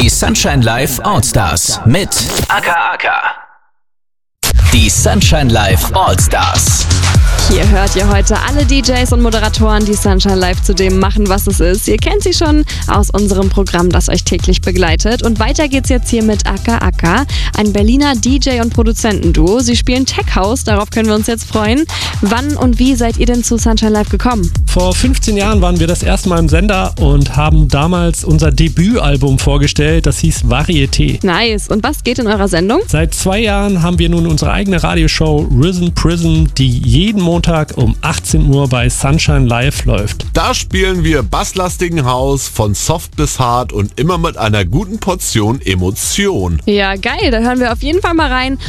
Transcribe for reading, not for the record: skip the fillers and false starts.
Die Sunshine Live Allstars mit Aka Aka. Die Sunshine Live Allstars. Hier hört ihr heute alle DJs und Moderatoren, die Sunshine Live zu dem machen, was es ist. Ihr kennt sie schon aus unserem Programm, das euch täglich begleitet. Und weiter geht's jetzt hier mit Aka Aka, ein Berliner DJ- und Produzentenduo. Sie spielen Tech House, darauf können wir uns jetzt freuen. Wann und wie seid ihr denn zu Sunshine Live gekommen? Vor 15 Jahren waren wir das erste Mal im Sender und haben damals unser Debütalbum vorgestellt, das hieß Varieté. Nice. Und was geht in eurer Sendung? Seit 2 Jahren haben wir nun unsere eigene Radioshow Risen Prison, die jeden Montag um 18 Uhr bei Sunshine Live läuft. Da spielen wir basslastigen House von soft bis hart und immer mit einer guten Portion Emotion. Ja, geil. Da hören wir auf jeden Fall mal rein.